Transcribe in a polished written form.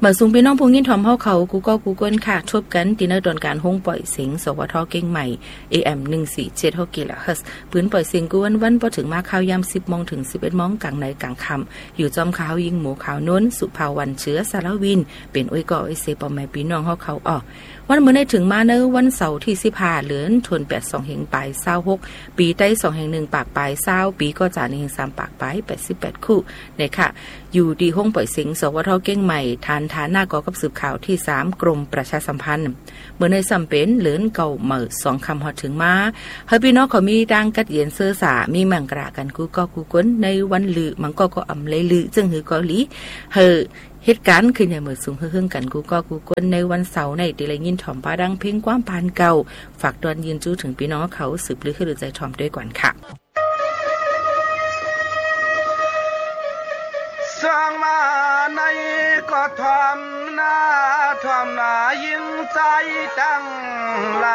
เมื่อสูงพี่น้องผู้ยินถ่อมเฮาเขากูก็กูเกิลค่ะทบกันดินเนอร์ตอนการห้องปล่อยเสียงสวทเก่งใหม่ AM 147 กิโลเฮิรตซ์ปืนปล่อยเสียงกวนวันพอถึงมาข่าวยาม 10 โมงถึง 11 โมงกลางในกลางค่ำอยู่จอมข่าวยิงหมูข่าวน้นสุภาวันเชื้อสารวินเป็นอ้อยก่ออ้อยเสปอมแม่พี่น้องเฮาเขาวันมื้อในถึงมาเนอวันเสาร์ที่15เหลือนทุน82แห่งปลาย26ปีใต้2แห่ง1ปากปลาย20ปีก็จ่า1แห่ง3ปากปลาย88คู่เนี่ยค่ะอยู่ดีห้องปล่อยเสียงสวทเก่งใหม่ฐานหน้ากอกับสืบข่าวที่3กรมประชาสัมพันธ์เมื่อในสำเป็นเหลือนเก่าเหม่อ2คำฮอดถึงมาเฮาพี่น้องเขามีดังกัดเย็นเสื้อสามีมังกระกันกูก็กูก้นในวันลือมังก็อำเลยลือจึงหือเกาหลีเหตุการณ์คือในเมื่อสูงเฮืองกันกูก็กูก้นในวันเสาร์ในติเลยยินถ่อมปาดังเพลงความปานเก่าฝากดวนยืนจู้ถึงพี่น้องเขาสืบลือคือใจถ่อมด้วยก่อนค่ะสร้างมาในก็ทำหน้ายิ่งใจตั้ง